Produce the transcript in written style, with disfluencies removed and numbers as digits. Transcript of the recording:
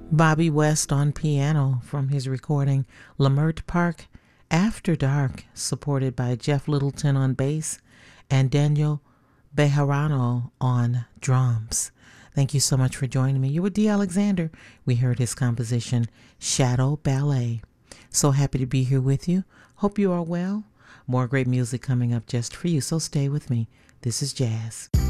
Bobby West on piano from his recording Lamert Park After Dark, supported by Jeff Littleton on bass and Daniel Bejarano on drums. Thank you so much for joining me. You're with D. Alexander. We heard his composition Shadow Ballet. So happy to be here with you. Hope you are well. More great music coming up just for you, so stay with me. This is Jazz.